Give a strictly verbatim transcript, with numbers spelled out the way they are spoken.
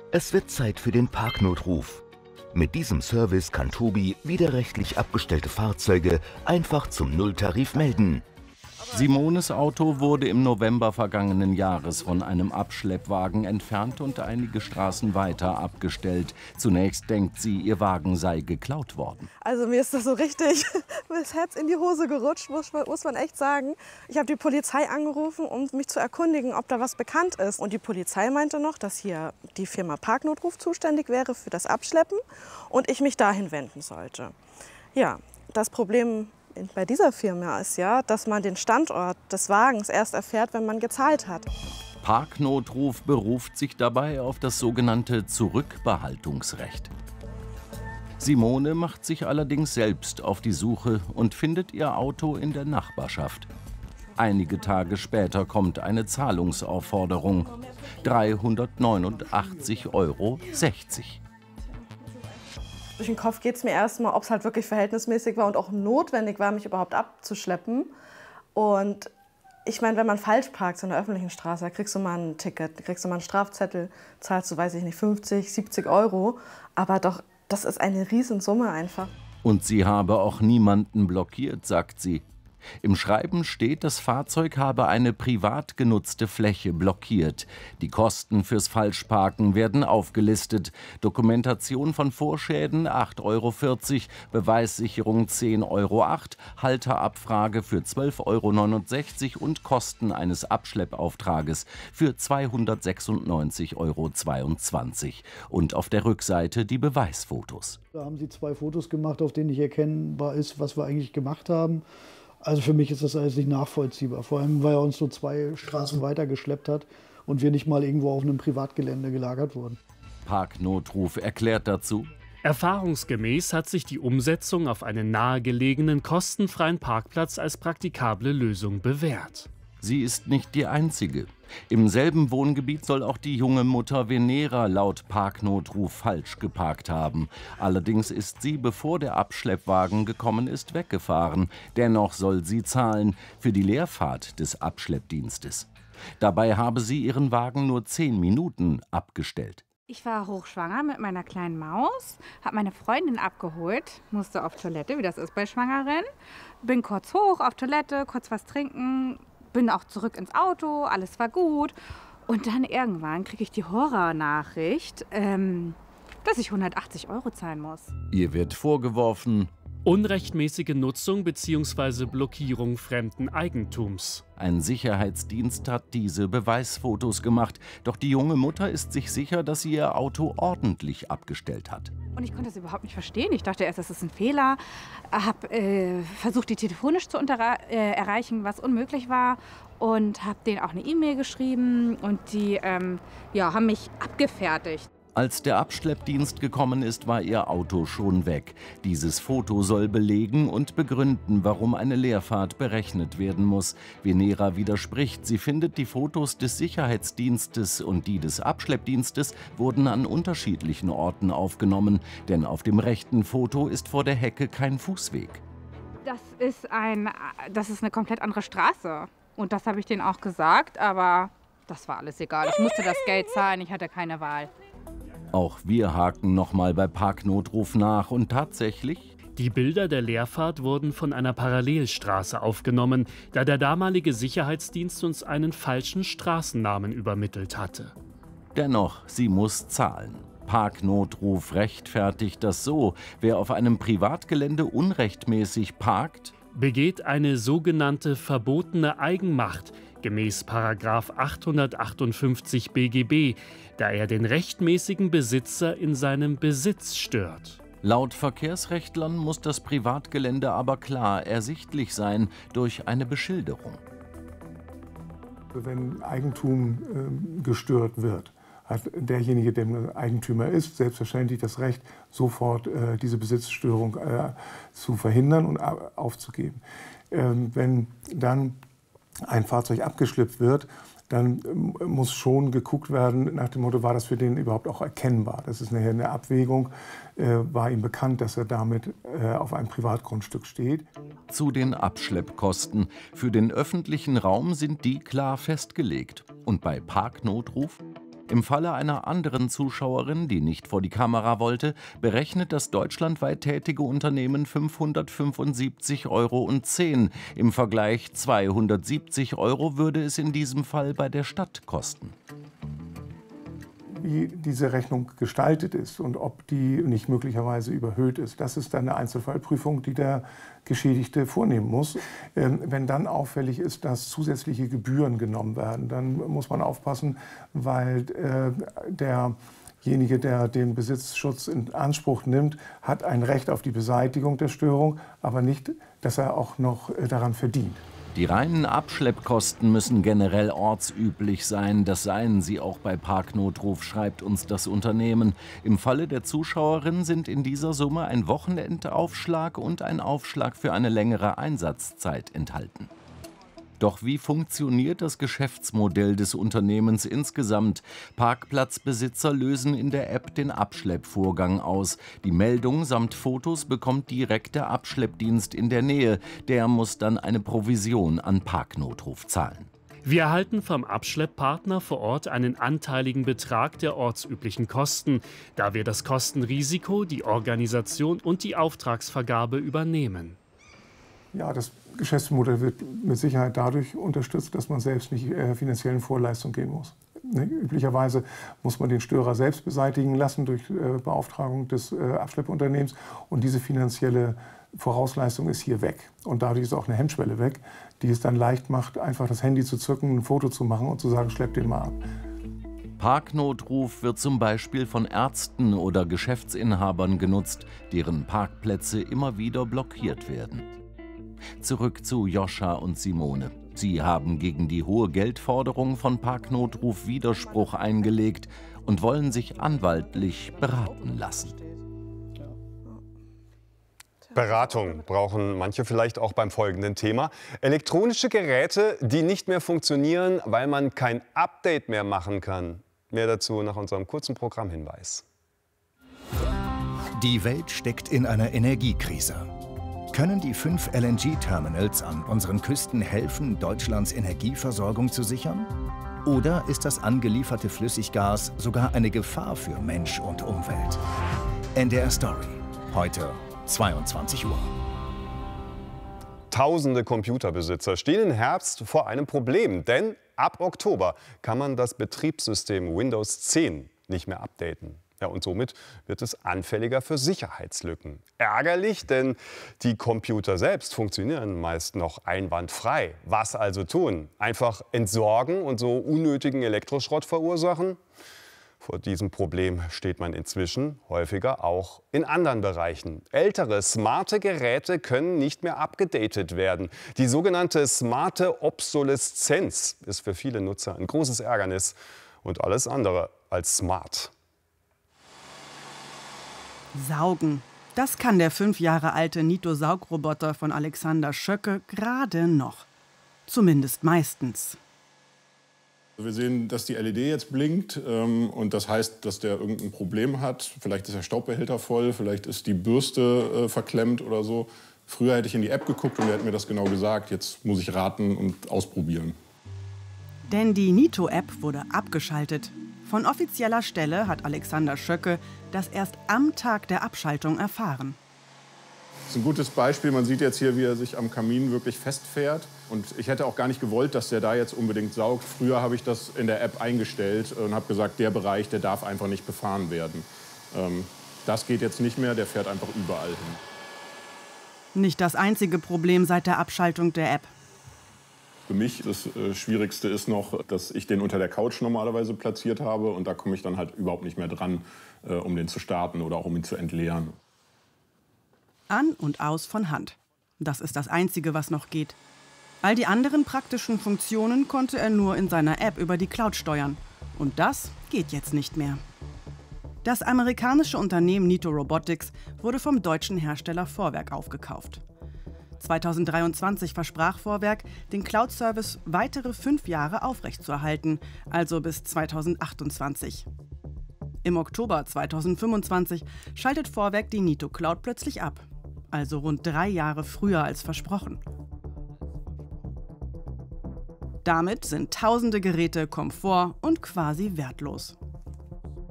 Es wird Zeit für den Parknotruf. Mit diesem Service kann Tobi widerrechtlich abgestellte Fahrzeuge einfach zum Nulltarif melden. Simones Auto wurde im November vergangenen Jahres von einem Abschleppwagen entfernt und einige Straßen weiter abgestellt. Zunächst denkt sie, ihr Wagen sei geklaut worden. Also mir ist das so richtig das Herz in die Hose gerutscht, muss, muss man echt sagen. Ich habe die Polizei angerufen, um mich zu erkundigen, ob da was bekannt ist. Und die Polizei meinte noch, dass hier die Firma Parknotruf zuständig wäre für das Abschleppen und ich mich dahin wenden sollte. Ja, das Problem bei dieser Firma ist ja, dass man den Standort des Wagens erst erfährt, wenn man gezahlt hat. Parknotruf beruft sich dabei auf das sogenannte Zurückbehaltungsrecht. Simone macht sich allerdings selbst auf die Suche und findet ihr Auto in der Nachbarschaft. Einige Tage später kommt eine Zahlungsaufforderung: dreihundertneunundachtzig Euro sechzig. Durch den Kopf geht es mir erstmal, ob es halt wirklich verhältnismäßig war und auch notwendig war, mich überhaupt abzuschleppen. Und ich meine, wenn man falsch parkt in der öffentlichen Straße, da kriegst du mal ein Ticket, da kriegst du mal einen Strafzettel, zahlst du, weiß ich nicht, fünfzig, siebzig Euro. Aber doch, das ist eine Riesensumme einfach. Und sie habe auch niemanden blockiert, sagt sie. Im Schreiben steht, das Fahrzeug habe eine privat genutzte Fläche blockiert. Die Kosten fürs Falschparken werden aufgelistet. Dokumentation von Vorschäden acht Euro vierzig, Beweissicherung zehn Euro acht, Halterabfrage für zwölf Euro neunundsechzig und Kosten eines Abschleppauftrages für zweihundertsechsundneunzig Euro zweiundzwanzig. Und auf der Rückseite die Beweisfotos. Da haben sie zwei Fotos gemacht, auf denen nicht erkennbar ist, was wir eigentlich gemacht haben. Also für mich ist das alles nicht nachvollziehbar, vor allem weil er uns so zwei Straßen weiter geschleppt hat und wir nicht mal irgendwo auf einem Privatgelände gelagert wurden. Parknotruf erklärt dazu: Erfahrungsgemäß hat sich die Umsetzung auf einen nahegelegenen, kostenfreien Parkplatz als praktikable Lösung bewährt. Sie ist nicht die einzige. Im selben Wohngebiet soll auch die junge Mutter Venera laut Parknotruf falsch geparkt haben. Allerdings ist sie, bevor der Abschleppwagen gekommen ist, weggefahren. Dennoch soll sie zahlen für die Leerfahrt des Abschleppdienstes. Dabei habe sie ihren Wagen nur zehn Minuten abgestellt. Ich war hochschwanger mit meiner kleinen Maus, habe meine Freundin abgeholt, musste auf Toilette, wie das ist bei Schwangeren. Bin kurz hoch auf Toilette, kurz was trinken. Bin auch zurück ins Auto, alles war gut. Und dann irgendwann kriege ich die Horrornachricht, ähm, dass ich hundertachtzig Euro zahlen muss. Ihr wird vorgeworfen: unrechtmäßige Nutzung bzw. Blockierung fremden Eigentums. Ein Sicherheitsdienst hat diese Beweisfotos gemacht. Doch die junge Mutter ist sich sicher, dass sie ihr Auto ordentlich abgestellt hat. Und ich konnte es überhaupt nicht verstehen. Ich dachte erst, das ist ein Fehler. Habe äh, versucht, die telefonisch zu äh, erreichen, was unmöglich war. Und habe denen auch eine E-Mail geschrieben. Und die ähm, ja, haben mich abgefertigt. Als der Abschleppdienst gekommen ist, war ihr Auto schon weg. Dieses Foto soll belegen und begründen, warum eine Leerfahrt berechnet werden muss. Venera widerspricht. Sie findet, die Fotos des Sicherheitsdienstes und die des Abschleppdienstes wurden an unterschiedlichen Orten aufgenommen. Denn auf dem rechten Foto ist vor der Hecke kein Fußweg. Das ist, ein, das ist eine komplett andere Straße. Und das habe ich denen auch gesagt, aber das war alles egal. Ich musste das Geld zahlen, ich hatte keine Wahl. Auch wir haken nochmal bei Parknotruf nach und tatsächlich: Die Bilder der Leerfahrt wurden von einer Parallelstraße aufgenommen, da der damalige Sicherheitsdienst uns einen falschen Straßennamen übermittelt hatte. Dennoch, sie muss zahlen. Parknotruf rechtfertigt das so: Wer auf einem Privatgelände unrechtmäßig parkt, begeht eine sogenannte verbotene Eigenmacht, gemäß Paragraph achthundertachtundfünfzig B G B, da er den rechtmäßigen Besitzer in seinem Besitz stört. Laut Verkehrsrechtlern muss das Privatgelände aber klar ersichtlich sein durch eine Beschilderung. Wenn Eigentum äh, gestört wird, hat derjenige, der Eigentümer ist, selbstverständlich das Recht, sofort äh, diese Besitzstörung äh, zu verhindern und aufzugeben. Ähm, wenn dann ein Fahrzeug abgeschleppt wird, dann muss schon geguckt werden nach dem Motto, war das für den überhaupt auch erkennbar? Das ist nachher eine Abwägung. Äh, war ihm bekannt, dass er damit äh, auf einem Privatgrundstück steht? Zu den Abschleppkosten. Für den öffentlichen Raum sind die klar festgelegt. Und bei Parknotruf? Im Falle einer anderen Zuschauerin, die nicht vor die Kamera wollte, berechnet das deutschlandweit tätige Unternehmen fünfhundertfünfundsiebzig Euro und zehn. Im Vergleich zweihundertsiebzig Euro würde es in diesem Fall bei der Stadt kosten. Wie diese Rechnung gestaltet ist und ob die nicht möglicherweise überhöht ist, das ist dann eine Einzelfallprüfung, die der Geschädigte vornehmen muss. Ähm, wenn dann auffällig ist, dass zusätzliche Gebühren genommen werden, dann muss man aufpassen, weil äh, derjenige, der den Besitzschutz in Anspruch nimmt, hat ein Recht auf die Beseitigung der Störung, aber nicht, dass er auch noch äh, daran verdient. Die reinen Abschleppkosten müssen generell ortsüblich sein. Das seien sie auch bei Parknotruf, schreibt uns das Unternehmen. Im Falle der Zuschauerin sind in dieser Summe ein Wochenendaufschlag und ein Aufschlag für eine längere Einsatzzeit enthalten. Doch wie funktioniert das Geschäftsmodell des Unternehmens insgesamt? Parkplatzbesitzer lösen in der App den Abschleppvorgang aus. Die Meldung samt Fotos bekommt direkt der Abschleppdienst in der Nähe. Der muss dann eine Provision an Parknotruf zahlen. Wir erhalten vom Abschlepppartner vor Ort einen anteiligen Betrag der ortsüblichen Kosten, da wir das Kostenrisiko, die Organisation und die Auftragsvergabe übernehmen. Ja, das Geschäftsmodell wird mit Sicherheit dadurch unterstützt, dass man selbst nicht äh, finanziellen Vorleistung gehen muss. Ne? Üblicherweise muss man den Störer selbst beseitigen lassen durch äh, Beauftragung des äh, Abschleppunternehmens. Und diese finanzielle Vorausleistung ist hier weg. Und dadurch ist auch eine Hemmschwelle weg, die es dann leicht macht, einfach das Handy zu zücken, ein Foto zu machen und zu sagen, schlepp den mal ab. Parknotruf wird zum Beispiel von Ärzten oder Geschäftsinhabern genutzt, deren Parkplätze immer wieder blockiert werden. Zurück zu Joscha und Simone. Sie haben gegen die hohe Geldforderung von Parknotruf Widerspruch eingelegt und wollen sich anwaltlich beraten lassen. Beratung brauchen manche vielleicht auch beim folgenden Thema. Elektronische Geräte, die nicht mehr funktionieren, weil man kein Update mehr machen kann. Mehr dazu nach unserem kurzen Programmhinweis. Die Welt steckt in einer Energiekrise. Können die fünf L N G-Terminals an unseren Küsten helfen, Deutschlands Energieversorgung zu sichern? Oder ist das angelieferte Flüssiggas sogar eine Gefahr für Mensch und Umwelt? N D R Story, heute zweiundzwanzig Uhr. Tausende Computerbesitzer stehen im Herbst vor einem Problem, denn ab Oktober kann man das Betriebssystem Windows zehn nicht mehr updaten. Ja, und somit wird es anfälliger für Sicherheitslücken. Ärgerlich, denn die Computer selbst funktionieren meist noch einwandfrei. Was also tun? Einfach entsorgen und so unnötigen Elektroschrott verursachen? Vor diesem Problem steht man inzwischen häufiger auch in anderen Bereichen. Ältere, smarte Geräte können nicht mehr abgedatet werden. Die sogenannte smarte Obsoleszenz ist für viele Nutzer ein großes Ärgernis und alles andere als smart. Saugen. Das kann der fünf Jahre alte Nito-Saugroboter von Alexander Schöcke gerade noch. Zumindest meistens. Wir sehen, dass die L E D jetzt blinkt ähm, und das heißt, dass der irgendein Problem hat. Vielleicht ist der Staubbehälter voll, vielleicht ist die Bürste äh, verklemmt oder so. Früher hätte ich in die App geguckt und der hat mir das genau gesagt. Jetzt muss ich raten und ausprobieren. Denn die Nito-App wurde abgeschaltet. Von offizieller Stelle hat Alexander Schöcke das erst am Tag der Abschaltung erfahren. Das ist ein gutes Beispiel. Man sieht jetzt hier, wie er sich am Kamin wirklich festfährt. Und ich hätte auch gar nicht gewollt, dass der da jetzt unbedingt saugt. Früher habe ich das in der App eingestellt und habe gesagt, der Bereich, der darf einfach nicht befahren werden. Ähm, das geht jetzt nicht mehr, der fährt einfach überall hin. Nicht das einzige Problem seit der Abschaltung der App. Für mich das äh, Schwierigste ist noch, dass ich den unter der Couch normalerweise platziert habe. Und da komme ich dann halt überhaupt nicht mehr dran, äh, um den zu starten oder auch um ihn zu entleeren. An und aus von Hand. Das ist das Einzige, was noch geht. All die anderen praktischen Funktionen konnte er nur in seiner App über die Cloud steuern. Und das geht jetzt nicht mehr. Das amerikanische Unternehmen Nito Robotics wurde vom deutschen Hersteller Vorwerk aufgekauft. zweitausenddreiundzwanzig versprach Vorwerk, den Cloud-Service weitere fünf Jahre aufrechtzuerhalten, also bis zweitausendachtundzwanzig. Im Oktober zweitausendfünfundzwanzig schaltet Vorwerk die Nito Cloud plötzlich ab, also rund drei Jahre früher als versprochen. Damit sind tausende Geräte Komfort und quasi wertlos.